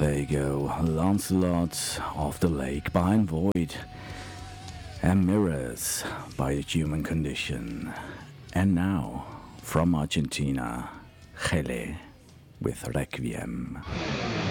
There you go, Lancelot of the Lake by Void, and Mirrors by the Human Condition. And now, from Argentina, Gele with Requiem.